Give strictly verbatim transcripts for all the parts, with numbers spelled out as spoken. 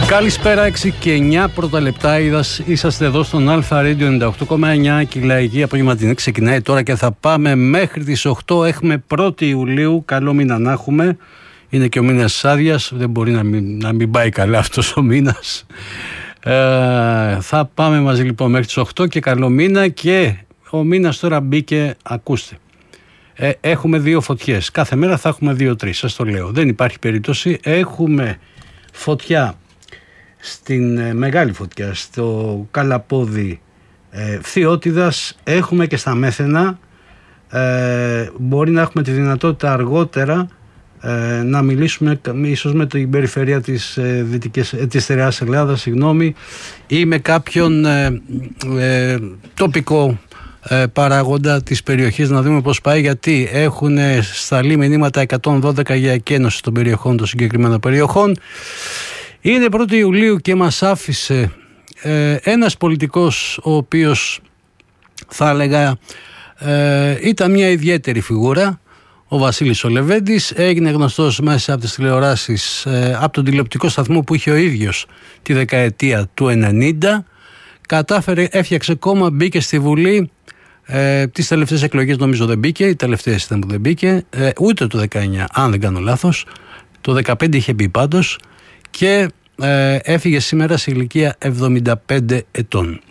Καλησπέρα, έξι και εννιά πρώτα λεπτά. Είσαστε εδώ στον Αλφα Radio ενενήντα οκτώ κόμμα εννιά και η λαϊκή απογευματινή ξεκινάει τώρα και θα πάμε μέχρι τις οκτώ. Έχουμε πρώτη Ιουλίου. Καλό μήνα να έχουμε. Είναι και ο μήνας άδειας. Δεν μπορεί να μην, να μην πάει καλά αυτός ο μήνας. Ε, θα πάμε μαζί λοιπόν μέχρι τις οκτώ και καλό μήνα. Και ο μήνας τώρα μπήκε, ακούστε. Ε, έχουμε δύο φωτιές. Κάθε μέρα θα έχουμε δύο-τρεις. Σας το λέω. Δεν υπάρχει περίπτωση. Έχουμε φωτιά στην ε, μεγάλη φωτιά στο Καλαπόδι ε, Φθιώτιδας, έχουμε και στα Μέθαινα. ε, μπορεί να έχουμε τη δυνατότητα αργότερα ε, να μιλήσουμε ίσως με την περιφερεια της, ε, Δυτικής, ε, της Στερεάς Ελλάδας, συγγνώμη, ή με κάποιον ε, ε, τοπικό ε, παράγοντα της περιοχής, να δούμε πώς πάει, γιατί έχουν σταλεί μηνύματα εκατόν δώδεκα για εκένωση των περιοχών, των συγκεκριμένων περιοχών. Είναι πρώτη Ιουλίου και μας άφησε ε, ένας πολιτικός ο οποίος θα έλεγα ε, ήταν μια ιδιαίτερη φιγούρα, ο Βασίλης ο Λεβέντης. Έγινε γνωστός μέσα από τις τηλεοράσεις, ε, από τον τηλεοπτικό σταθμό που είχε ο ίδιος τη δεκαετία του ενενήντα. Κατάφερε, έφτιαξε κόμμα, μπήκε στη Βουλή. Ε, τις τελευταίες εκλογές νομίζω δεν μπήκε, οι τελευταίες ήταν που δεν μπήκε, ε, ούτε το δεκαεννιά αν δεν κάνω λάθος, το δεκαπέντε είχε μπει πάντως. Και ε, έφυγε σήμερα σε ηλικία εβδομήντα πέντε ετών.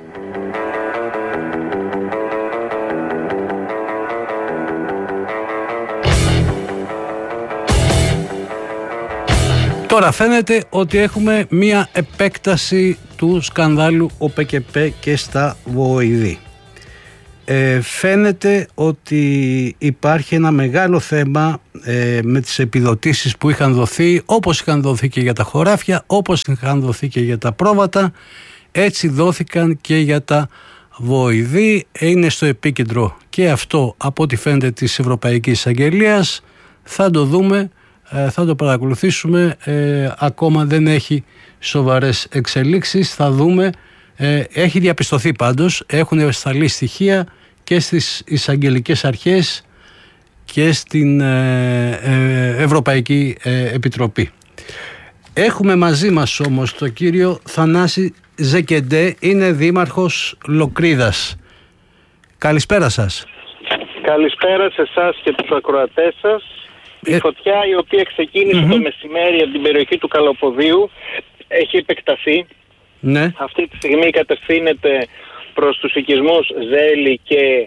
Τώρα φαίνεται ότι έχουμε μία επέκταση του σκανδάλου ΟΠΕΚΕΠΕ και στα Βοηδή. Ε, φαίνεται ότι υπάρχει ένα μεγάλο θέμα ε, με τις επιδοτήσεις που είχαν δοθεί, όπως είχαν δοθεί και για τα χωράφια, όπως είχαν δοθεί και για τα πρόβατα, έτσι δόθηκαν και για τα Βοηδή. Είναι στο επίκεντρο και αυτό, από ό,τι φαίνεται, της Ευρωπαϊκής Εισαγγελίας. Θα το δούμε, ε, θα το παρακολουθήσουμε, ε, ακόμα δεν έχει σοβαρές εξελίξεις, θα δούμε. Ε, έχει διαπιστωθεί πάντως, έχουν σταλεί στοιχεία και στις εισαγγελικές αρχές και στην ε, ε, Ευρωπαϊκή ε, Επιτροπή. Έχουμε μαζί μας όμως τον κύριο Θανάση Ζεκεντέ, είναι δήμαρχος Λοκρίδας. Καλησπέρα σας. Καλησπέρα σε εσάς και τους ακροατές σας. Η ε... φωτιά, η οποία ξεκίνησε mm-hmm. το μεσημέρι από την περιοχή του Καλαποδίου, έχει επεκταθεί. Ναι. Αυτή τη στιγμή κατευθύνεται προς τους οικισμούς Ζέλη και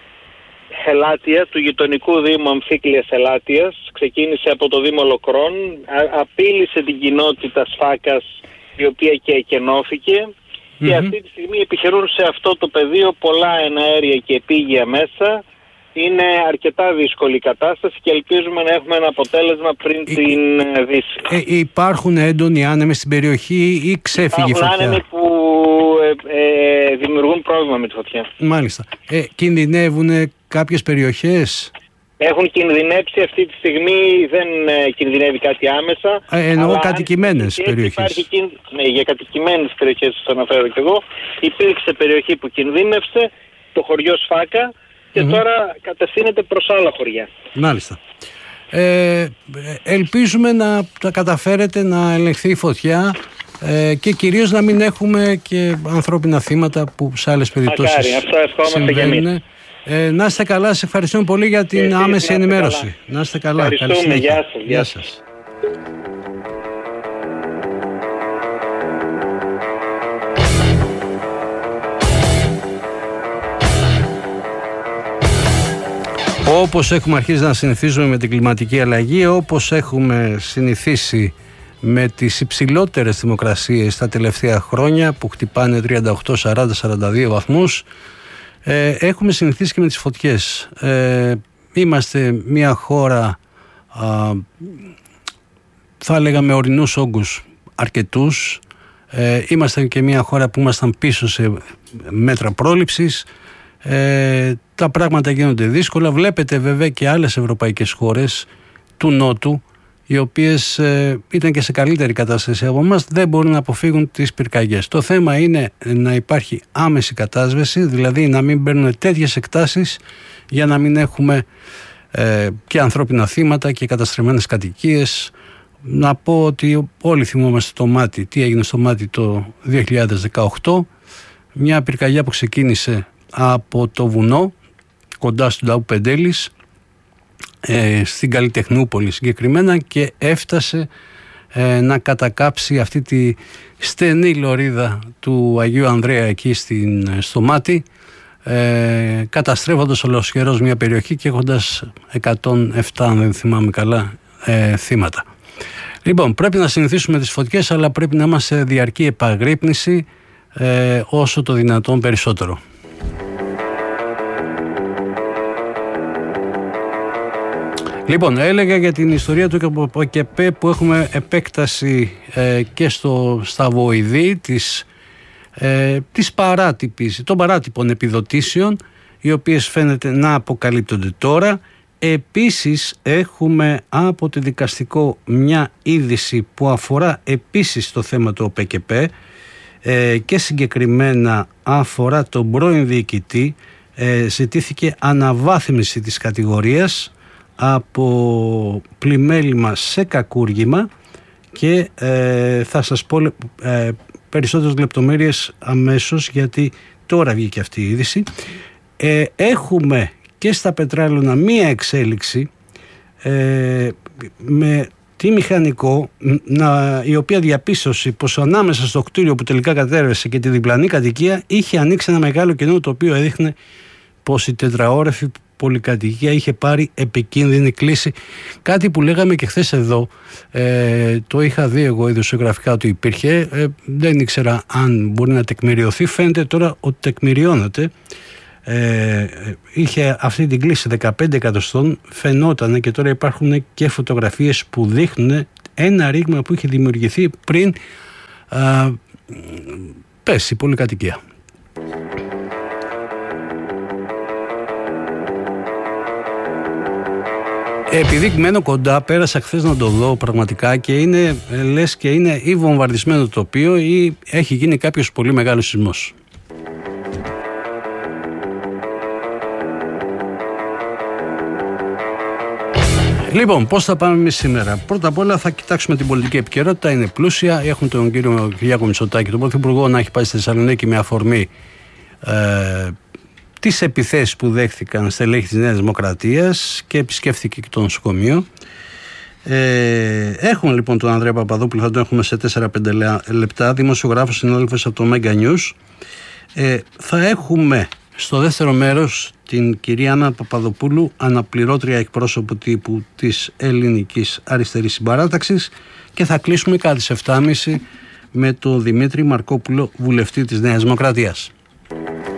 Ελάτια του γειτονικού Δήμου Αμφίκλειας Ελάτιας. Ξεκίνησε από το Δήμο Λοκρών, α, απείλησε την κοινότητα Σφάκας, η οποία και εκενώθηκε. Mm-hmm. Και αυτή τη στιγμή επιχειρούν σε αυτό το πεδίο πολλά εναέρια και επίγεια μέσα. Είναι αρκετά δύσκολη η κατάσταση και ελπίζουμε να έχουμε ένα αποτέλεσμα πριν ε, την Δύση. Ε, υπάρχουν έντονοι άνεμοι στην περιοχή ή ξέφυγε η φωτιά? Υπάρχουν άνεμοι που ε, ε, δημιουργούν πρόβλημα με τη φωτιά. Μάλιστα. Ε, κινδυνεύουν κάποιες περιοχές? Έχουν κινδυνεύσει αυτή τη στιγμή, δεν ε, κινδυνεύει κάτι άμεσα. Ε, εννοώ κατοικημένες περιοχές. Υπάρχει, ναι, για κατοικημένες περιοχές σας αναφέρω και εγώ. Υπήρξε περιοχή που κινδύνευσε, το χωριό Σφάκα, και mm-hmm. τώρα κατευθύνεται προς άλλα χωριά. Μάλιστα. Ε, ελπίζουμε να τα καταφέρετε να ελεγχθεί η φωτιά ε, και κυρίως να μην έχουμε και ανθρώπινα θύματα που σε άλλες περιπτώσεις Μακάρι, αυτό ευχόμαστε και εμείς. Ε, να είστε καλά, σε ευχαριστούμε πολύ για την Εσείς, άμεση να ενημέρωση. Καλά. Να είστε καλά. Ευχαριστούμε, γεια σας. Γεια σας. Όπως έχουμε αρχίσει να συνηθίζουμε με την κλιματική αλλαγή, όπως έχουμε συνηθίσει με τις υψηλότερες θερμοκρασίες τα τελευταία χρόνια που χτυπάνε τριάντα οκτώ, σαράντα, σαράντα δύο βαθμούς, ε, έχουμε συνηθίσει και με τις φωτιές. Ε, είμαστε μια χώρα, α, θα έλεγα, με ορεινούς όγκους αρκετούς. Ε, είμαστε και μια χώρα που ήμασταν πίσω σε μέτρα πρόληψης. Ε, τα πράγματα γίνονται δύσκολα. Βλέπετε βέβαια και άλλες ευρωπαϊκές χώρες του Νότου, οι οποίες ε, ήταν και σε καλύτερη κατάσταση από εμάς, δεν μπορούν να αποφύγουν τις πυρκαγιές. Το θέμα είναι να υπάρχει άμεση κατάσβεση, δηλαδή να μην παίρνουν τέτοιες εκτάσεις για να μην έχουμε ε, και ανθρώπινα θύματα και καταστρεμμένες κατοικίες, να πω ότι όλοι θυμόμαστε το Μάτι, τι έγινε στο Μάτι το δύο χιλιάδες δεκαοκτώ, μια πυρκαγιά που ξεκίνησε από το βουνό κοντά στον Λαού Πεντέλης, ε, στην Καλλιτεχνούπολη συγκεκριμένα, και έφτασε ε, να κατακάψει αυτή τη στενή λωρίδα του Αγίου Ανδρέα εκεί στην, στο Μάτι, ε, καταστρέφοντας ολοσχερός μια περιοχή και έχοντας εκατόν επτά, αν δεν θυμάμαι καλά, ε, θύματα. Λοιπόν, πρέπει να συνηθίσουμε τις φωτιές, αλλά πρέπει να είμαστε σε διαρκή επαγρύπνηση ε, όσο το δυνατόν περισσότερο. Λοιπόν, έλεγα για την ιστορία του ΚΚΕ που έχουμε επέκταση ε, και στο, στα βοηδή της, ε, της παράτυπης, των παράτυπων επιδοτήσεων, οι οποίες φαίνεται να αποκαλύπτονται τώρα. Επίσης έχουμε από το δικαστικό μια είδηση που αφορά επίσης το θέμα του ΟΠΕΚΕΠΕ ε, και συγκεκριμένα αφορά τον πρώην διοικητή. Ε, ζητήθηκε αναβάθμιση της κατηγορίας από πλημέλημα σε κακούργημα και ε, θα σας πω ε, περισσότερες λεπτομέρειες αμέσως, γιατί τώρα βγήκε αυτή η είδηση. Ε, έχουμε και στα πετράλαινα μία εξέλιξη ε, με τη μηχανικό να, η οποία διαπίστωσε πως ανάμεσα στο κτίριο που τελικά κατέρευσε και τη διπλανή κατοικία είχε ανοίξει ένα μεγάλο κενό, το οποίο έδειχνε πως η τετραόρεφη πολυκατοικία είχε πάρει επικίνδυνη κλίση. Κάτι που λέγαμε και χθες εδώ, ε, το είχα δει εγώ ειδησιογραφικά ότι υπήρχε, ε, δεν ήξερα αν μπορεί να τεκμηριωθεί. Φαίνεται τώρα ότι τεκμηριώνεται. Ε, είχε αυτή την κλίση δεκαπέντε εκατοστών, φαινόταν, και τώρα υπάρχουν και φωτογραφίες που δείχνουν ένα ρήγμα που είχε δημιουργηθεί πριν α, πέσει η πολυκατοικία. Επειδή μένω κοντά, πέρασα χθες να το δω πραγματικά και είναι, λες και είναι ή βομβαρδισμένο το τοπίο ή έχει γίνει κάποιος πολύ μεγάλος σεισμός. Λοιπόν, πώς θα πάμε εμείς σήμερα? Πρώτα απ' όλα θα κοιτάξουμε την πολιτική επικαιρότητα, είναι πλούσια. Έχουν τον κύριο Κυριάκο Μητσοτάκη, τον Πρωθυπουργό, να έχει πάει στη Θεσσαλονίκη με αφορμή ε, τις επιθέσεις που δέχθηκαν στελέχη της Νέας Δημοκρατίας και επισκέφθηκε και το νοσοκομείο. Ε, έχουμε λοιπόν τον Ανδρέα Παπαδόπουλο, θα τον έχουμε σε τέσσερα πέντε λεπτά, δημοσιογράφος, συνάδελφος από το Mega News. Ε, θα έχουμε στο δεύτερο μέρος την κυρία Άννα Παπαδοπούλου, αναπληρώτρια εκπρόσωπο τύπου της Ελληνικής Αριστερής Συμπαράταξης, και θα κλείσουμε κάτι τις επτά και μισή με τον Δημήτρη Μαρκόπουλο, βουλευτή της Νέας Δημοκρατίας.